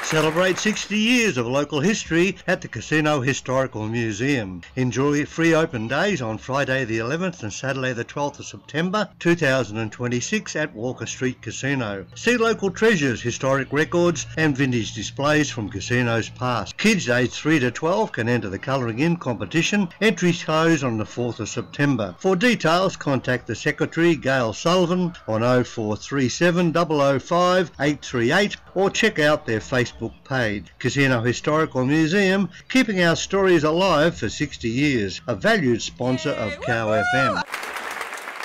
Celebrate 60 years of local history at the Casino Historical Museum. Enjoy free open days on Friday the 11th and Saturday the 12th of September 2026 at Walker Street Casino. See local treasures, historic records and vintage displays from casinos past. Kids aged 3 to 12 can enter the colouring in competition. Entries close on the 4th of September. For details, contact the Secretary Gail Sullivan on 0437 005 838 or check out their Facebook page. Casino Historical Museum, keeping our stories alive for 60 years. A valued sponsor of Cow FM.